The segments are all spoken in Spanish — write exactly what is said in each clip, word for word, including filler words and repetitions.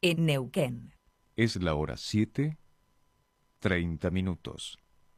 en Neuquén. Es la hora siete, treinta minutos.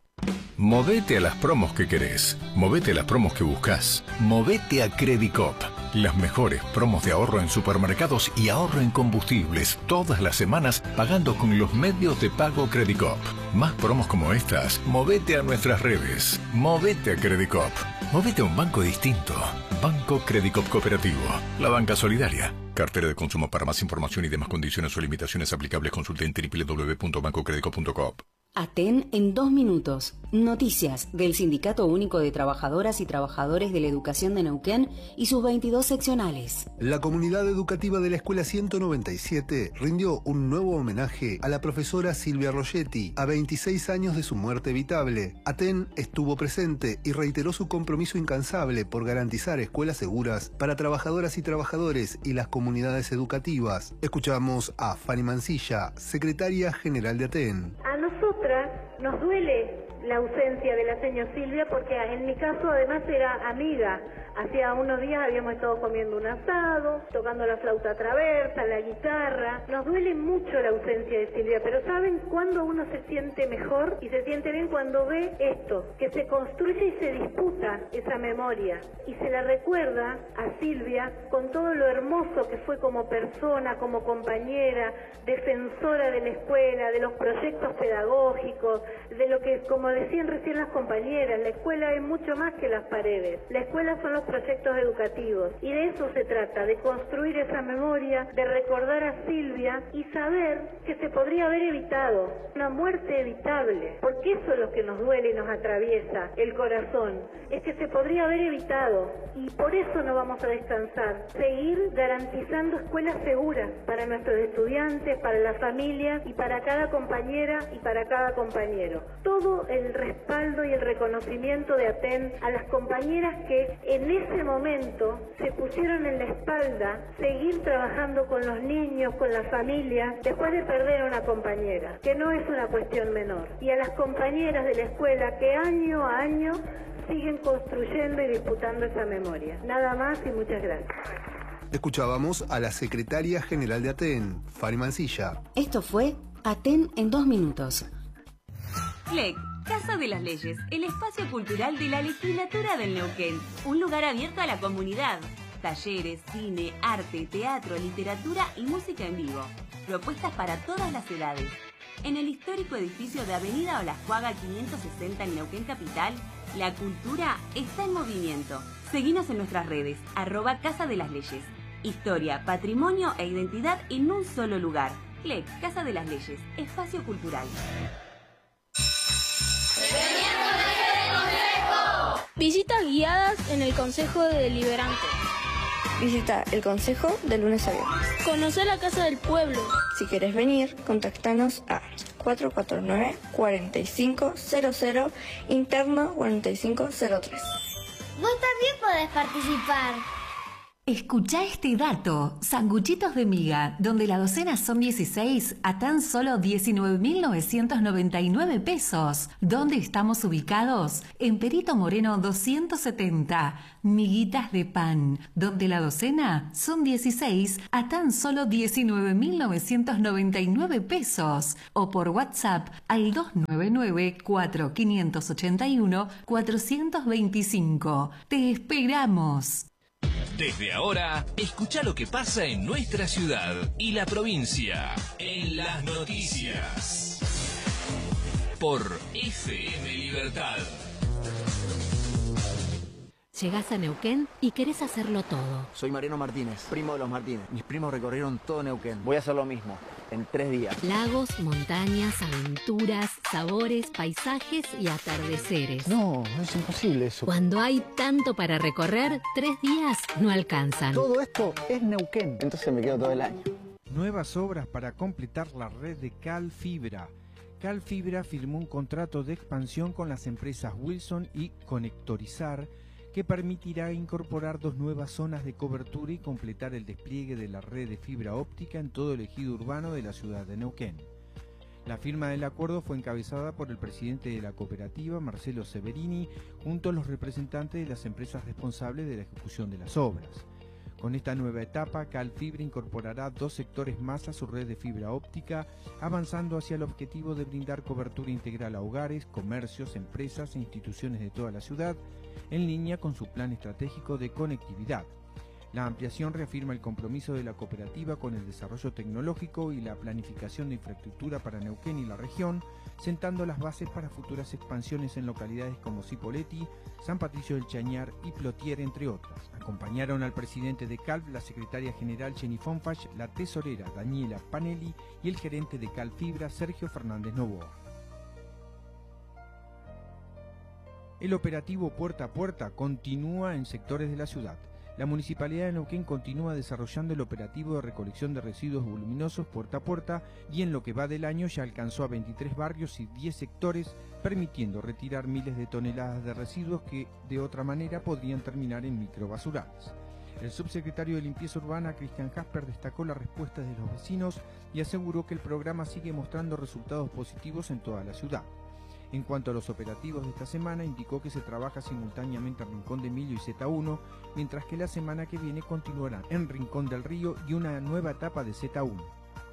Movete a las promos que querés. Movete a las promos que buscas. Movete a Credicop. Las mejores promos de ahorro en supermercados y ahorro en combustibles todas las semanas pagando con los medios de pago Credicop. Más promos como estas, movete a nuestras redes. Movete a Credicop. Movete a un banco distinto. Banco Credicop Cooperativo. La banca solidaria. Cartera de consumo. Para más información y demás condiciones o limitaciones aplicables, consulte en doble u doble u doble u punto banco credicop punto com. Aten en dos minutos. Noticias del Sindicato Único de Trabajadoras y Trabajadores de la Educación de Neuquén y sus veintidós seccionales. La comunidad educativa de la Escuela ciento noventa y siete rindió un nuevo homenaje a la profesora Silvia Rogetti a veintiséis años de su muerte evitable. Aten estuvo presente y reiteró su compromiso incansable por garantizar escuelas seguras para trabajadoras y trabajadores y las comunidades educativas. Escuchamos a Fanny Mancilla, secretaria general de Aten. A nosotras nos duele la ausencia de la señora Silvia porque en mi caso además era amiga. Hacía unos días habíamos estado comiendo un asado, tocando la flauta traversa, la guitarra. Nos duele mucho la ausencia de Silvia, pero ¿saben cuándo uno se siente mejor? Y se siente bien cuando ve esto, que se construye y se disputa esa memoria. Y se la recuerda a Silvia con todo lo hermoso que fue como persona, como compañera, defensora de la escuela, de los proyectos pedagógicos, de lo que, como decían recién las compañeras, la escuela es mucho más que las paredes. La escuela son los proyectos educativos y de eso se trata, de construir esa memoria, de recordar a Silvia y saber que se podría haber evitado una muerte evitable, porque eso es lo que nos duele y nos atraviesa el corazón, es que se podría haber evitado y por eso no vamos a descansar, seguir garantizando escuelas seguras para nuestros estudiantes, para las familias y para cada compañera y para cada compañero. Todo el respaldo y el reconocimiento de Aten a las compañeras que en ese momento se pusieron en la espalda seguir trabajando con los niños, con las familias, después de perder a una compañera, que no es una cuestión menor. Y a las compañeras de la escuela que año a año siguen construyendo y disputando esa memoria. Nada más y muchas gracias. Escuchábamos a la secretaria general de Aten, Fanny Mancilla. Esto fue Aten en dos minutos. C L E C, Casa de las Leyes, el espacio cultural de la legislatura del Neuquén. Un lugar abierto a la comunidad. Talleres, cine, arte, teatro, literatura y música en vivo. Propuestas para todas las edades. En el histórico edificio de Avenida Olascuaga quinientos sesenta en Neuquén Capital, la cultura está en movimiento. Seguinos en nuestras redes, arroba Casa de las Leyes. Historia, patrimonio e identidad en un solo lugar. C L E C, Casa de las Leyes, espacio cultural. Visitas guiadas en el Consejo Deliberante. Visita el Consejo de lunes a viernes. Conocer la Casa del Pueblo. Si querés venir, contactanos a cuatro cuatro nueve, cuatro cinco cero cero, interno cuatro cinco cero tres. Vos también podés participar. Escuchá este dato. Sanguchitos de miga, donde la docena son dieciséis a tan solo diecinueve mil novecientos noventa y nueve pesos. ¿Dónde estamos ubicados? En Perito Moreno doscientos setenta. Miguitas de pan, donde la docena son dieciséis a tan solo diecinueve mil novecientos noventa y nueve pesos. O por WhatsApp al dos nueve nueve, cuatro cinco ocho uno, cuatro dos cinco. ¡Te esperamos! Desde ahora, escucha lo que pasa en nuestra ciudad y la provincia en las noticias. Por F M Libertad. Llegás a Neuquén y querés hacerlo todo. Soy Mariano Martínez, primo de los Martínez. Mis primos recorrieron todo Neuquén. Voy a hacer lo mismo, en tres días. Lagos, montañas, aventuras, sabores, paisajes y atardeceres. No, es imposible eso. Cuando hay tanto para recorrer, tres días no alcanzan. Todo esto es Neuquén. Entonces me quedo todo el año. Nuevas obras para completar la red de Calfibra. Calfibra firmó un contrato de expansión con las empresas Wilson y Conectorizar, que permitirá incorporar dos nuevas zonas de cobertura y completar el despliegue de la red de fibra óptica en todo el ejido urbano de la ciudad de Neuquén. La firma del acuerdo fue encabezada por el presidente de la cooperativa, Marcelo Severini, junto a los representantes de las empresas responsables de la ejecución de las obras. Con esta nueva etapa, Calfibra incorporará dos sectores más a su red de fibra óptica, avanzando hacia el objetivo de brindar cobertura integral a hogares, comercios, empresas e instituciones de toda la ciudad, en línea con su plan estratégico de conectividad. La ampliación reafirma el compromiso de la cooperativa con el desarrollo tecnológico y la planificación de infraestructura para Neuquén y la región, sentando las bases para futuras expansiones en localidades como Cipolletti, San Patricio del Chañar y Plotier, entre otras. Acompañaron al presidente de Calf, la secretaria general Jenny Fonfach, la tesorera Daniela Panelli y el gerente de Calfibra, Sergio Fernández Novoa. El operativo Puerta a Puerta continúa en sectores de la ciudad. La Municipalidad de Neuquén continúa desarrollando el operativo de recolección de residuos voluminosos puerta a puerta y en lo que va del año ya alcanzó a veintitrés barrios y diez sectores, permitiendo retirar miles de toneladas de residuos que de otra manera podrían terminar en microbasurales. El subsecretario de Limpieza Urbana, Cristian Jasper, destacó las respuestas de los vecinos y aseguró que el programa sigue mostrando resultados positivos en toda la ciudad. En cuanto a los operativos de esta semana, indicó que se trabaja simultáneamente en Rincón de Emilio y Z uno, mientras que la semana que viene continuarán en Rincón del Río y una nueva etapa de Z uno.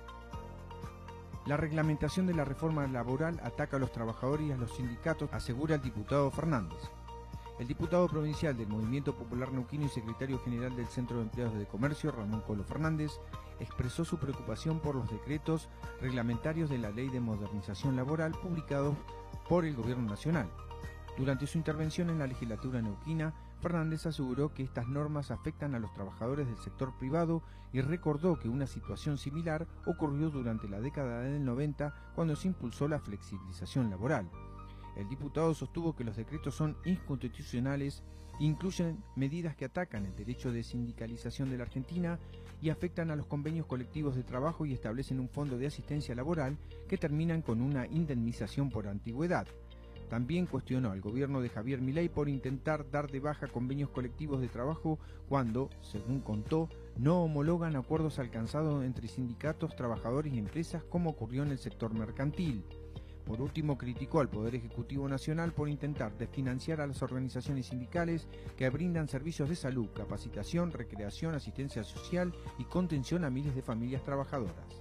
La reglamentación de la reforma laboral ataca a los trabajadores y a los sindicatos, asegura el diputado Fernández. El diputado provincial del Movimiento Popular Neuquino y secretario general del Centro de Empleados de Comercio, Ramón Colo Fernández, expresó su preocupación por los decretos reglamentarios de la Ley de Modernización Laboral publicados por el Gobierno Nacional. Durante su intervención en la legislatura neuquina, Fernández aseguró que estas normas afectan a los trabajadores del sector privado y recordó que una situación similar ocurrió durante la década del noventa cuando se impulsó la flexibilización laboral. El diputado sostuvo que los decretos son inconstitucionales, incluyen medidas que atacan el derecho de sindicalización de la Argentina y afectan a los convenios colectivos de trabajo y establecen un fondo de asistencia laboral que terminan con una indemnización por antigüedad. También cuestionó al gobierno de Javier Milei por intentar dar de baja convenios colectivos de trabajo cuando, según contó, no homologan acuerdos alcanzados entre sindicatos, trabajadores y empresas como ocurrió en el sector mercantil. Por último, criticó al Poder Ejecutivo Nacional por intentar desfinanciar a las organizaciones sindicales que brindan servicios de salud, capacitación, recreación, asistencia social y contención a miles de familias trabajadoras.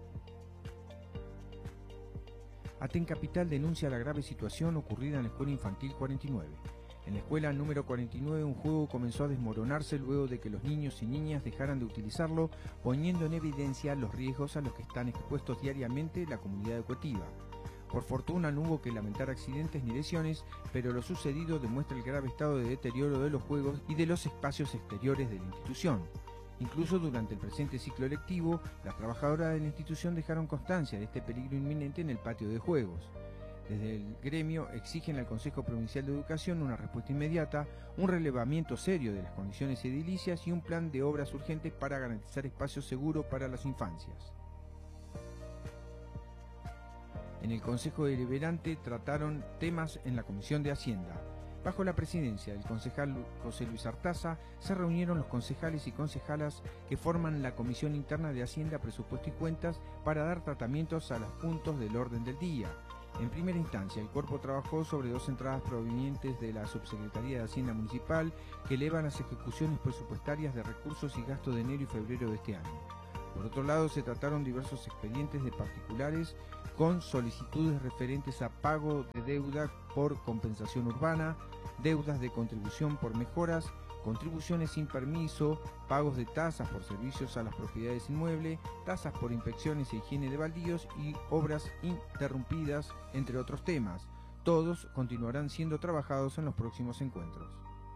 Aten Capital denuncia la grave situación ocurrida en la Escuela Infantil cuarenta y nueve. En la escuela número cuarenta y nueve un juego comenzó a desmoronarse luego de que los niños y niñas dejaran de utilizarlo, poniendo en evidencia los riesgos a los que están expuestos diariamente la comunidad educativa. Por fortuna no hubo que lamentar accidentes ni lesiones, pero lo sucedido demuestra el grave estado de deterioro de los juegos y de los espacios exteriores de la institución. Incluso durante el presente ciclo lectivo, las trabajadoras de la institución dejaron constancia de este peligro inminente en el patio de juegos. Desde el gremio exigen al Consejo Provincial de Educación una respuesta inmediata, un relevamiento serio de las condiciones edilicias y un plan de obras urgentes para garantizar espacios seguros para las infancias. En el Consejo Deliberante trataron temas en la Comisión de Hacienda. Bajo la presidencia del concejal José Luis Artaza, se reunieron los concejales y concejalas que forman la Comisión Interna de Hacienda, Presupuesto y Cuentas para dar tratamientos a los puntos del orden del día. En primera instancia, el cuerpo trabajó sobre dos entradas provenientes de la Subsecretaría de Hacienda Municipal que elevan las ejecuciones presupuestarias de recursos y gastos de enero y febrero de este año. Por otro lado, se trataron diversos expedientes de particulares con solicitudes referentes a pago de deuda por compensación urbana, deudas de contribución por mejoras, contribuciones sin permiso, pagos de tasas por servicios a las propiedades inmuebles, tasas por inspecciones e higiene de baldíos y obras interrumpidas, entre otros temas. Todos continuarán siendo trabajados en los próximos encuentros.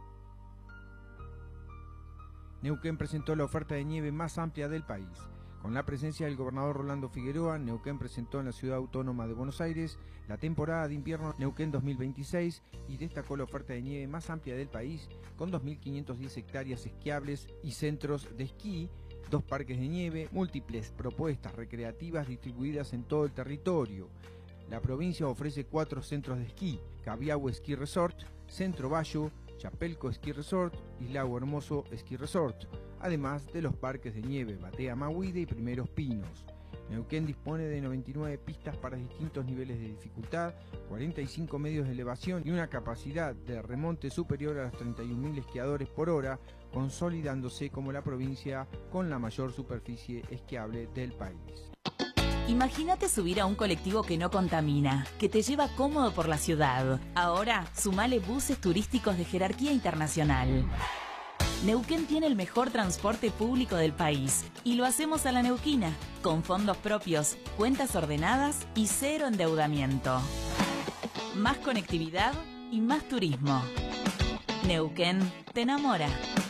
Neuquén presentó la oferta de nieve más amplia del país. Con la presencia del gobernador Rolando Figueroa, Neuquén presentó en la Ciudad Autónoma de Buenos Aires la temporada de invierno Neuquén dos mil veintiséis y destacó la oferta de nieve más amplia del país, con dos mil quinientas diez hectáreas esquiables y centros de esquí, dos parques de nieve, múltiples propuestas recreativas distribuidas en todo el territorio. La provincia ofrece cuatro centros de esquí: Cabiahue Ski Resort, Centro Bayo, Chapelco Ski Resort y Lago Hermoso Ski Resort, además de los parques de nieve Batea Mahuide y Primeros Pinos. Neuquén dispone de noventa y nueve pistas para distintos niveles de dificultad, cuarenta y cinco medios de elevación y una capacidad de remonte superior a los treinta y un mil esquiadores por hora, consolidándose como la provincia con la mayor superficie esquiable del país. Imagínate subir a un colectivo que no contamina, que te lleva cómodo por la ciudad. Ahora, sumale buses turísticos de jerarquía internacional. Neuquén tiene el mejor transporte público del país y lo hacemos a la neuquina, con fondos propios, cuentas ordenadas y cero endeudamiento. Más conectividad y más turismo. Neuquén te enamora.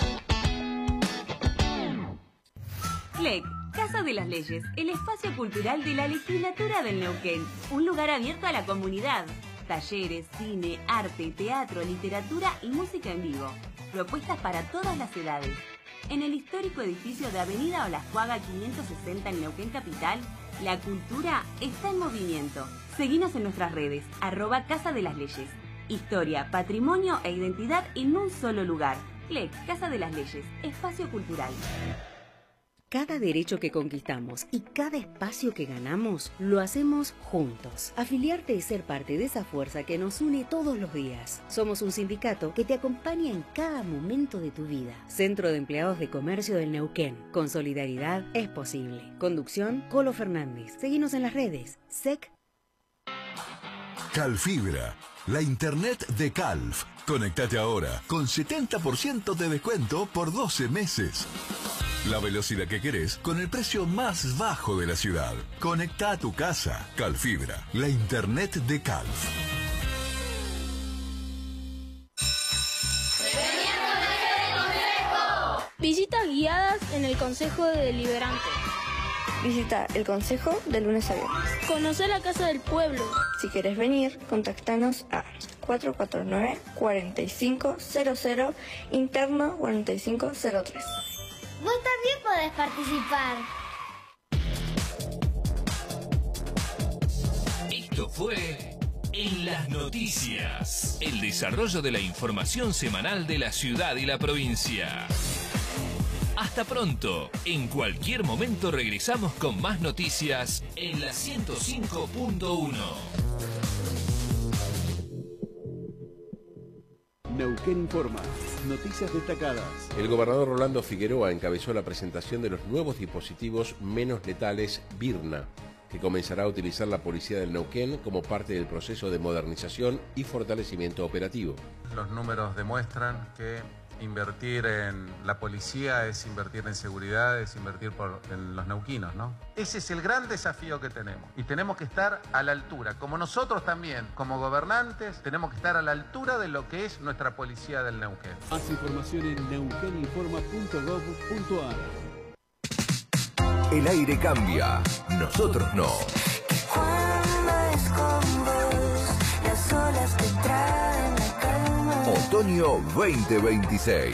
C L E C, Casa de las Leyes, el espacio cultural de la legislatura del Neuquén. Un lugar abierto a la comunidad. Talleres, cine, arte, teatro, literatura y música en vivo. Propuestas para todas las edades. En el histórico edificio de Avenida Olajuaga quinientos sesenta en Neuquén Capital, la cultura está en movimiento. Seguinos en nuestras redes, arroba Casa de las Leyes. Historia, patrimonio e identidad en un solo lugar. C L E C, Casa de las Leyes, espacio cultural. Cada derecho que conquistamos y cada espacio que ganamos, lo hacemos juntos. Afiliarte es ser parte de esa fuerza que nos une todos los días. Somos un sindicato que te acompaña en cada momento de tu vida. Centro de Empleados de Comercio del Neuquén. Con solidaridad es posible. Conducción, Colo Fernández. Seguinos en las redes. S E C. Calfibra, la internet de Calf. Conectate ahora con setenta por ciento de descuento por doce meses. La velocidad que querés con el precio más bajo de la ciudad. Conecta a tu casa. Calfibra, la internet de Calf. Visitas guiadas en el Consejo Deliberante. Visita el Consejo de lunes a viernes. Conocer la Casa del Pueblo. Si querés venir, contactanos a cuatro cuatro nueve, cuatro cinco cero cero, interno cuatro cinco cero tres. Vos también podés participar. Esto fue En las Noticias, el desarrollo de la información semanal de la ciudad y la provincia. Hasta pronto. En cualquier momento regresamos con más noticias en la ciento cinco punto uno. Neuquén Informa. Noticias destacadas. El gobernador Rolando Figueroa encabezó la presentación de los nuevos dispositivos menos letales Virna, que comenzará a utilizar la policía del Neuquén como parte del proceso de modernización y fortalecimiento operativo. Los números demuestran que invertir en la policía es invertir en seguridad, es invertir por, en los neuquinos, ¿no? Ese es el gran desafío que tenemos y tenemos que estar a la altura, como nosotros también, como gobernantes, tenemos que estar a la altura de lo que es nuestra policía del Neuquén. Más información en neuqueninforma punto gov punto ar. El aire cambia, nosotros no. Cuando es con vos, las olas te traen la calma. Otoño veinte veintiséis.